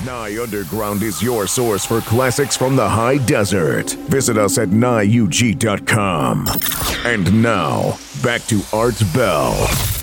Nye Underground is your source for classics from the high desert. Visit us at nyeug.com. And now, back to Art Bell.